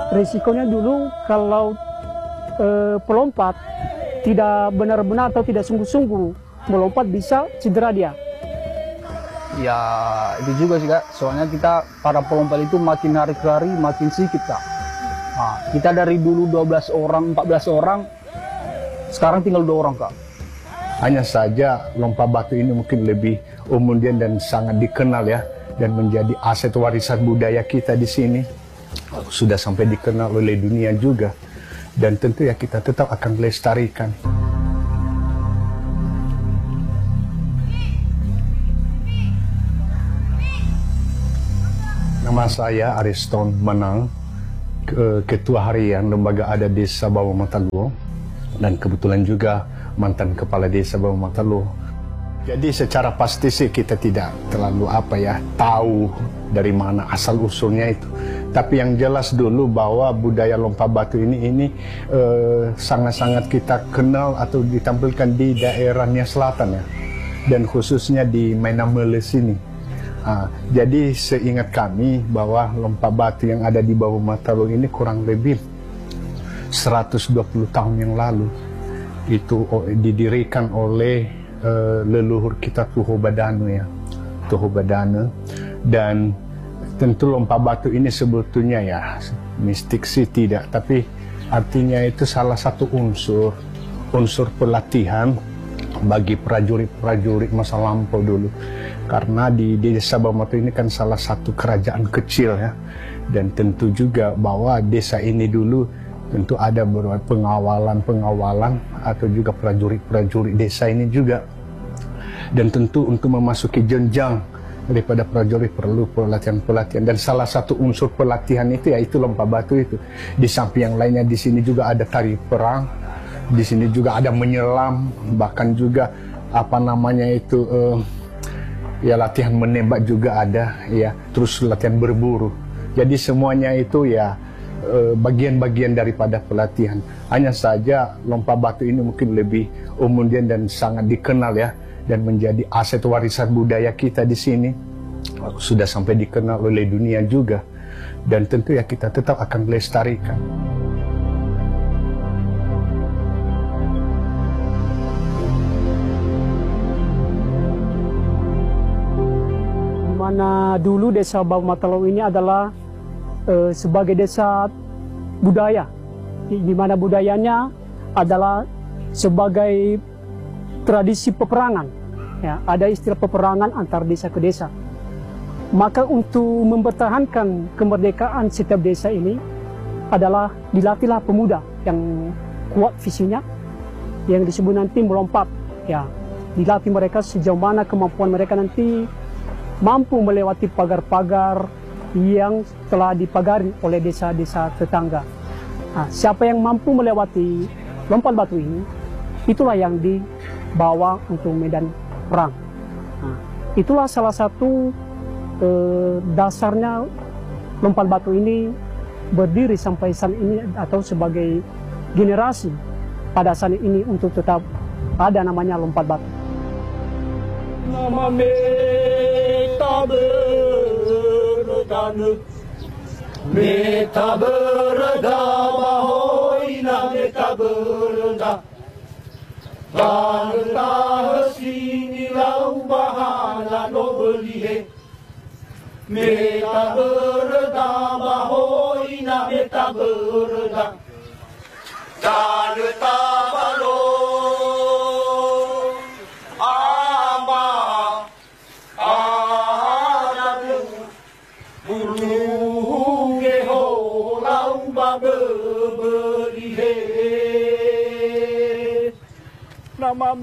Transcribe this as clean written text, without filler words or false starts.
Risikonya dulu kalau pelompat tidak benar-benar atau tidak sungguh-sungguh melompat bisa cedera dia. Ya itu juga sih Kak, soalnya kita para pelompat itu makin hari ke hari makin sedikit Kak. Nah, kita dari dulu 12 orang, 14 orang, sekarang tinggal 2 orang Kak. Hanya saja lompat batu ini mungkin lebih umum dan sangat dikenal ya, dan menjadi aset warisan budaya kita di sini. Sudah sampai dikenal oleh dunia juga, dan tentu ya kita tetap akan lestarikan. Nama saya Ariston Menang, Ketua Harian Lembaga Adat Desa Bawah Matalo, dan kebetulan juga mantan Kepala Desa Bawah Matalo. Jadi secara pasti sih kita tidak terlalu tahu dari mana asal usulnya itu. Tapi yang jelas dulu bahwa budaya lompat batu ini sangat-sangat kita kenal atau ditampilkan di daerah Nia Selatan ya, dan khususnya di Mainamele sini. Jadi seingat kami bahwa lompat batu yang ada di Bawah Matalo ini kurang lebih 120 tahun yang lalu itu didirikan oleh leluhur kita Tuho Badano ya, Tuho Badano. Dan tentu lompat batu ini sebetulnya ya mistik sih tidak, tapi artinya itu salah satu unsur pelatihan bagi prajurit-prajurit masa lampau dulu. Karena di desa Bawah Matalo ini kan salah satu kerajaan kecil ya, dan tentu juga bahwa desa ini dulu tentu ada beberapa pengawalan atau juga prajurit-prajurit desa ini juga. Dan tentu untuk memasuki jenjang daripada prajurit perlu pelatihan-pelatihan, dan salah satu unsur pelatihan itu yaitu lompat batu itu. Di samping yang lainnya di sini juga ada tari perang, di sini juga ada menyelam, bahkan juga ya latihan menembak juga ada ya, terus latihan berburu. Jadi semuanya itu ya bagian-bagian daripada pelatihan. Hanya saja lompat batu ini mungkin lebih umum dan sangat dikenal ya, dan menjadi aset warisan budaya kita di sini. Sudah sampai dikenal oleh dunia juga, dan tentu ya kita tetap akan lestarikan. Mana dulu desa Bawah Matalo ini adalah sebagai desa budaya, di mana budayanya adalah sebagai tradisi peperangan. Ya, ada istilah peperangan antar desa ke desa. Maka untuk mempertahankan kemerdekaan setiap desa ini adalah dilatihlah pemuda yang kuat visinya, yang disebut nanti melompat. Ya, dilatih mereka sejauh mana kemampuan mereka nanti mampu melewati pagar-pagar yang telah dipagari oleh desa-desa tetangga. Nah, siapa yang mampu melewati lompat batu ini, itulah yang dibawa untuk medan perang. Nah, itulah salah satu dasarnya lompat batu ini berdiri sampai saat ini, atau sebagai generasi pada saat ini untuk tetap ada namanya lompat batu. Nama meta beredana, meta bereda bahoina meta bereda, bangta sini lau bahana no belihe, meta bereda bahoina meta bereda, dan tabalo. Nama